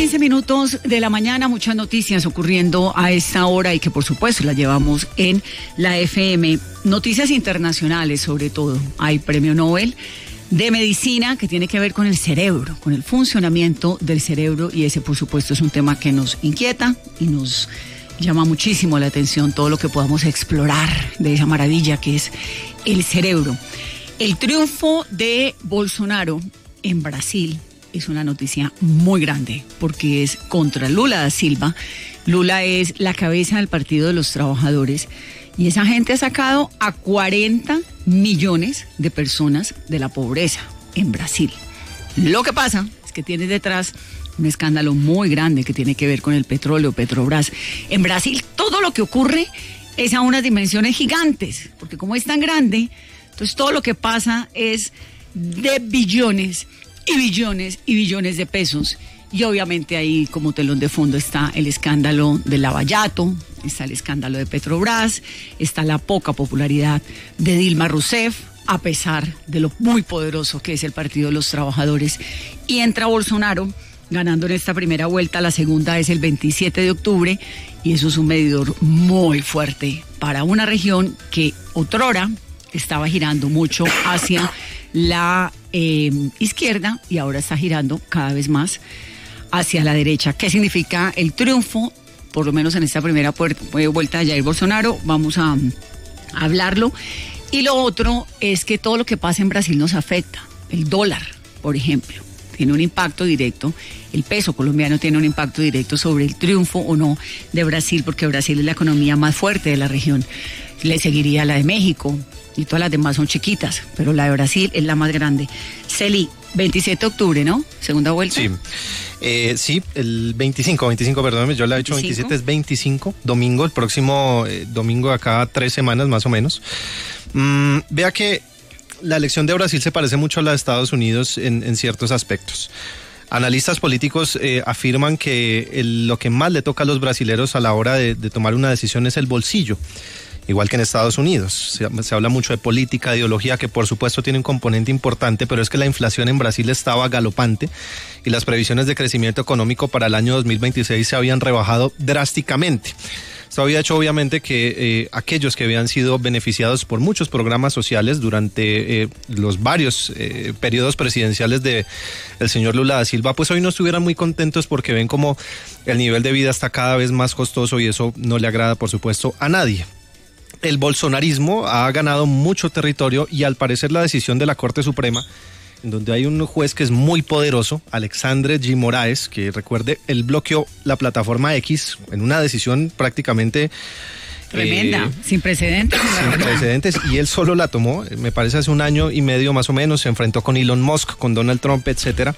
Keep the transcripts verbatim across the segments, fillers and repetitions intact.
quince minutos de la mañana, muchas noticias ocurriendo a esta hora y que por supuesto las llevamos en la F M. Noticias internacionales sobre todo. Hay premio Nobel de medicina que tiene que ver con el cerebro, con el funcionamiento del cerebro, y ese por supuesto es un tema que nos inquieta y nos llama muchísimo la atención, todo lo que podamos explorar de esa maravilla que es el cerebro. El triunfo de Bolsonaro en Brasil es una noticia muy grande porque es contra Lula da Silva. Lula es la cabeza del Partido de los Trabajadores y esa gente ha sacado a cuarenta millones de personas de la pobreza en Brasil. Lo que pasa es que tiene detrás un escándalo muy grande que tiene que ver con el petróleo, Petrobras. En Brasil todo lo que ocurre es a unas dimensiones gigantes, porque como es tan grande, entonces todo lo que pasa es de billones y billones y billones de pesos. Y obviamente ahí como telón de fondo está el escándalo del Lavallato, está el escándalo de Petrobras, está la poca popularidad de Dilma Rousseff, a pesar de lo muy poderoso que es el Partido de los Trabajadores. Y entra Bolsonaro ganando en esta primera vuelta, la segunda es el veintisiete de octubre, y eso es un medidor muy fuerte para una región que otrora estaba girando mucho hacia la eh, izquierda y ahora está girando cada vez más hacia la derecha. ¿Qué significa el triunfo? Por lo menos en esta primera vuelta de Jair Bolsonaro, vamos a, a hablarlo. Y lo otro es que todo lo que pasa en Brasil nos afecta. El dólar, por ejemplo, tiene un impacto directo, el peso colombiano tiene un impacto directo sobre el triunfo o no de Brasil, porque Brasil es la economía más fuerte de la región. Le seguiría la de México y todas las demás son chiquitas, pero la de Brasil es la más grande. Celi, veintisiete de octubre, ¿no? Segunda vuelta. Sí, eh, sí, el veinticinco, veinticinco, perdóname, yo le he dicho veintisiete, es veinticinco, domingo, el próximo eh, domingo de acá tres semanas más o menos. Mm, vea que la elección de Brasil se parece mucho a la de Estados Unidos en, en ciertos aspectos. Analistas políticos eh, afirman que el, lo que más le toca a los brasileros a la hora de, de tomar una decisión es el bolsillo, igual que en Estados Unidos. Se, se habla mucho de política, de ideología, que por supuesto tiene un componente importante, pero es que la inflación en Brasil estaba galopante y las previsiones de crecimiento económico para el año dos mil veintiséis se habían rebajado drásticamente. Esto había hecho obviamente que eh, aquellos que habían sido beneficiados por muchos programas sociales durante eh, los varios eh, periodos presidenciales de el señor Lula da Silva, pues hoy no estuvieran muy contentos porque ven como el nivel de vida está cada vez más costoso y eso no le agrada, por supuesto, a nadie. El bolsonarismo ha ganado mucho territorio y al parecer la decisión de la Corte Suprema, en donde hay un juez que es muy poderoso, Alexandre de Moraes, que recuerde, él bloqueó la plataforma X en una decisión prácticamente tremenda, eh, sin precedentes. Sin precedentes, y él solo la tomó, me parece hace un año y medio más o menos, se enfrentó con Elon Musk, con Donald Trump, etcétera.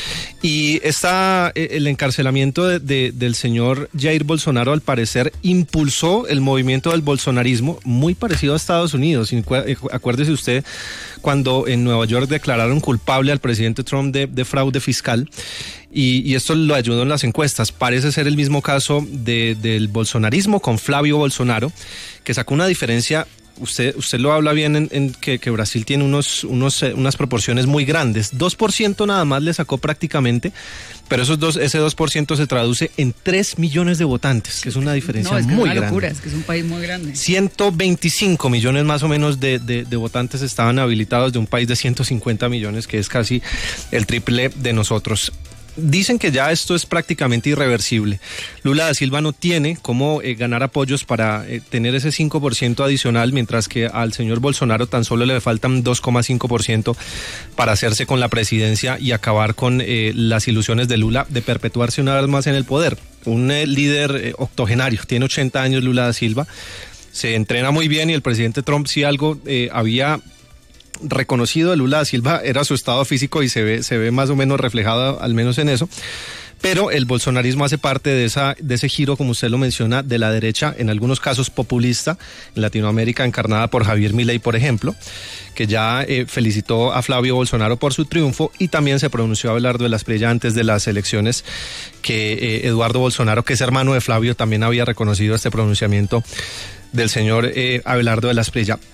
Y está el encarcelamiento de, de, del señor Jair Bolsonaro, al parecer impulsó el movimiento del bolsonarismo, muy parecido a Estados Unidos. Acuérdese usted cuando en Nueva York declararon culpable al presidente Trump de, de fraude fiscal, y, y esto lo ayudó en las encuestas. Parece ser el mismo caso de, del bolsonarismo con Flavio Bolsonaro, que sacó una diferencia. Usted, usted lo habla bien en, en que, que Brasil tiene unos, unos, eh, unas proporciones muy grandes. dos por ciento nada más le sacó prácticamente, pero esos dos, ese dos por ciento se traduce en tres millones de votantes, que es una diferencia no, es que muy es una grande. locura, es que es un país muy grande. ciento veinticinco millones más o menos de, de, de votantes estaban habilitados de un país de ciento cincuenta millones, que es casi el triple de nosotros. Dicen que ya esto es prácticamente irreversible. Lula da Silva no tiene cómo eh, ganar apoyos para eh, tener ese cinco por ciento adicional, mientras que al señor Bolsonaro tan solo le faltan dos coma cinco por ciento para hacerse con la presidencia y acabar con eh, las ilusiones de Lula de perpetuarse una vez más en el poder. Un eh, líder eh, octogenario, tiene ochenta años Lula da Silva, se entrena muy bien, y el presidente Trump, si algo eh, había reconocido de Lula da Silva, era su estado físico, y se ve, se ve más o menos reflejado al menos en eso. Pero el bolsonarismo hace parte de esa de ese giro, como usted lo menciona, de la derecha, en algunos casos populista, en Latinoamérica, encarnada por Javier Milei, por ejemplo, que ya eh, felicitó a Flavio Bolsonaro por su triunfo, y también se pronunció Abelardo de la Espriella antes de las elecciones, que eh, Eduardo Bolsonaro, que es hermano de Flavio, también había reconocido este pronunciamiento del señor eh, Abelardo de la Espriella.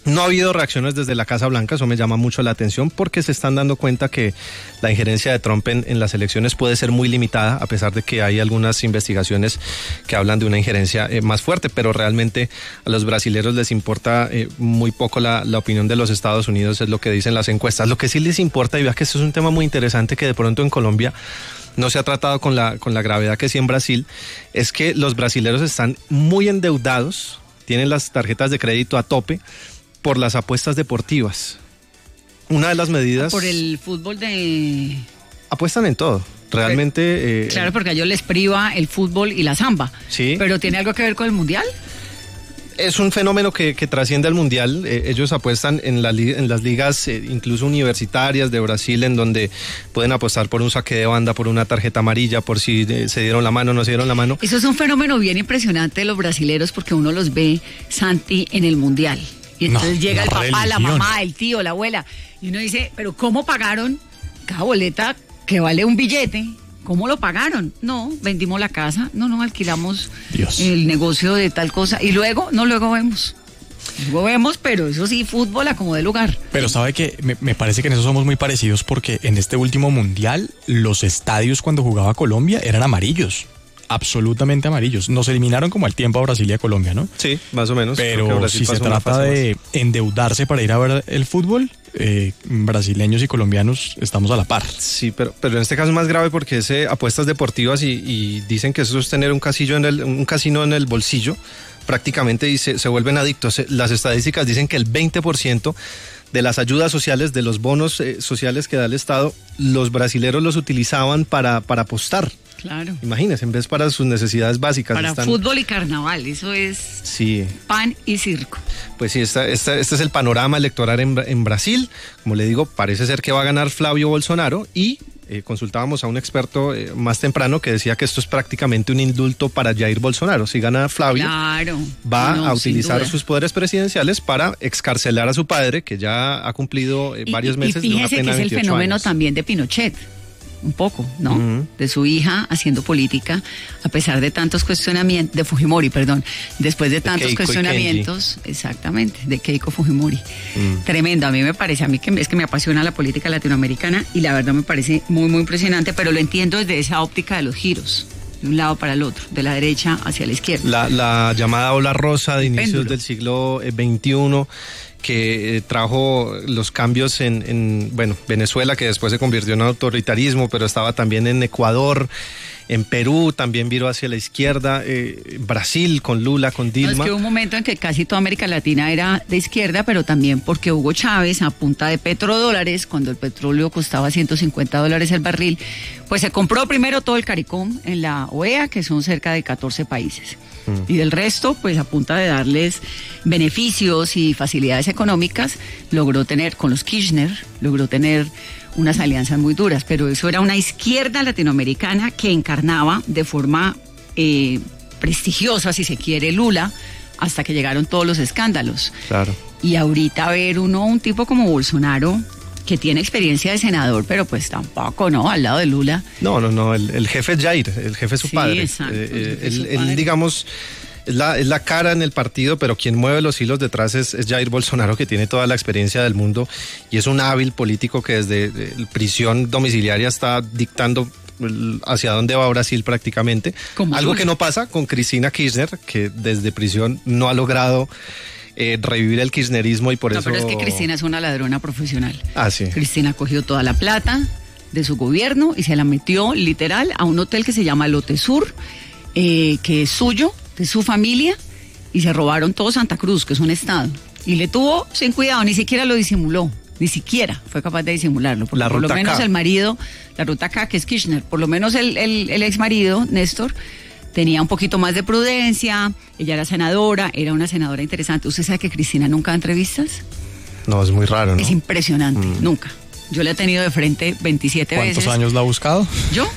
No ha habido reacciones desde la Casa Blanca, eso me llama mucho la atención porque se están dando cuenta que la injerencia de Trump en, en las elecciones puede ser muy limitada, a pesar de que hay algunas investigaciones que hablan de una injerencia eh, más fuerte, pero realmente a los brasileños les importa eh, muy poco la, la opinión de los Estados Unidos, es lo que dicen las encuestas. Lo que sí les importa, y vea que esto es un tema muy interesante que de pronto en Colombia no se ha tratado con la, con la gravedad que sí en Brasil, es que los brasileños están muy endeudados, tienen las tarjetas de crédito a tope, por las apuestas deportivas. Una de las medidas... Por el fútbol de... Apuestan en todo, realmente... Eh, claro, porque a ellos les priva el fútbol y la samba. Sí. ¿Pero tiene algo que ver con el Mundial? Es un fenómeno que, que trasciende al Mundial. Eh, ellos apuestan en, la, en las ligas eh, incluso universitarias de Brasil, en donde pueden apostar por un saque de banda, por una tarjeta amarilla, por si eh, se dieron la mano o no se dieron la mano. Eso es un fenómeno bien impresionante de los brasileros, porque uno los ve, Santi, en el Mundial. Y entonces no, llega el papá, religión. La mamá, el tío, la abuela. Y uno dice, ¿pero cómo pagaron cada boleta que vale un billete? ¿Cómo lo pagaron? No, vendimos la casa, no, no, alquilamos Dios. El negocio de tal cosa. Y luego, no, luego vemos. Luego vemos, pero eso sí, fútbol a como de lugar. Pero sabe que me, me parece que en eso somos muy parecidos, porque en este último mundial, los estadios cuando jugaba Colombia eran amarillos. Absolutamente amarillos. Nos eliminaron como al tiempo a Brasil y a Colombia, ¿no? Sí, más o menos. Pero si se trata de endeudarse para ir a ver el fútbol, eh, brasileños y colombianos estamos a la par. Sí, pero, pero en este caso es más grave porque es eh, apuestas deportivas y, y dicen que eso es tener un casillo en el, un casino en el bolsillo prácticamente y se, se vuelven adictos. Las estadísticas dicen que el veinte por ciento de las ayudas sociales, de los bonos eh, sociales que da el Estado, los brasileros los utilizaban para, para apostar. Claro. Imagínense, en vez para sus necesidades básicas. Para están... fútbol y carnaval, eso es sí. pan y circo. Pues sí, esta, esta, este es el panorama electoral en, en Brasil. Como le digo, parece ser que va a ganar Flavio Bolsonaro y eh, consultábamos a un experto eh, más temprano que decía que esto es prácticamente un indulto para Jair Bolsonaro. Si gana Flavio, claro. va no, a utilizar sus poderes presidenciales para excarcelar a su padre, que ya ha cumplido eh, varios y, meses y de una pena de veintiocho años. Fíjese que es el fenómeno también de Pinochet. Un poco, ¿no? Uh-huh. De su hija haciendo política, a pesar de tantos cuestionamientos, de Fujimori, perdón, después de tantos de cuestionamientos, exactamente, de Keiko Fujimori. Uh-huh. Tremendo, a mí me parece, a mí que es que me apasiona la política latinoamericana y la verdad me parece muy, muy impresionante, pero lo entiendo desde esa óptica de los giros, de un lado para el otro, de la derecha hacia la izquierda. La, la llamada ola rosa de inicios Péndulo. del siglo veintiuno, que eh, trajo los cambios en, en, bueno, Venezuela, que después se convirtió en autoritarismo, pero estaba también en Ecuador, en Perú también viró hacia la izquierda, eh, Brasil con Lula, con Dilma. No, es que hubo un momento en que casi toda América Latina era de izquierda, pero también porque Hugo Chávez, a punta de petrodólares, cuando el petróleo costaba ciento cincuenta dólares el barril, pues se compró primero todo el CARICOM en la O E A, que son cerca de catorce países. Mm. Y del resto, pues a punta de darles beneficios y facilidades económicas, logró tener, con los Kirchner, logró tener unas alianzas muy duras, pero eso era una izquierda latinoamericana que encarnaba de forma eh, prestigiosa, si se quiere, Lula, hasta que llegaron todos los escándalos. Claro. Y ahorita ver uno, un tipo como Bolsonaro, que tiene experiencia de senador, pero pues tampoco, ¿no? Al lado de Lula. No, no, no, el, el jefe es Jair, el jefe es su sí, padre. Exacto, eh, el él, él, digamos... Es la, es la cara en el partido, pero quien mueve los hilos detrás es, es Jair Bolsonaro, que tiene toda la experiencia del mundo y es un hábil político que desde de prisión domiciliaria está dictando hacia dónde va Brasil prácticamente. Algo Lula. Que no pasa con Cristina Kirchner, que desde prisión no ha logrado eh, revivir el kirchnerismo y por no, eso... No, pero es que Cristina es una ladrona profesional. Ah, sí. Cristina cogió toda la plata de su gobierno y se la metió literal a un hotel que se llama Lote Sur, eh, que es suyo, de su familia, y se robaron todo Santa Cruz, que es un estado, y le tuvo sin cuidado, ni siquiera lo disimuló, ni siquiera fue capaz de disimularlo, porque la por lo menos K. el marido, la ruta K, que es Kirchner, por lo menos el, el, el ex marido, Néstor, tenía un poquito más de prudencia, ella era senadora, era una senadora interesante. ¿Usted sabe que Cristina nunca da entrevistas? No, es muy raro, ¿no? Es impresionante, mm. nunca. Yo la he tenido de frente veintisiete ¿Cuántos veces. ¿Cuántos años la ha buscado? ¿Yo?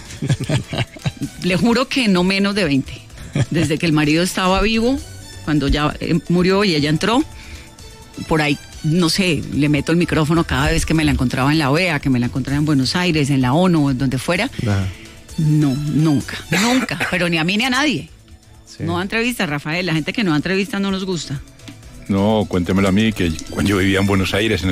Le juro que no menos de veinte. Desde que el marido estaba vivo, cuando ya murió y ella entró, por ahí, no sé, le meto el micrófono cada vez que me la encontraba en la O E A, que me la encontraba en Buenos Aires, en la ONU, en donde fuera. Nah. No, nunca, nunca, pero ni a mí ni a nadie. Sí. No da entrevistas, Rafael, la gente que no da entrevistas no nos gusta. No, cuéntemelo a mí, que cuando yo vivía en Buenos Aires, en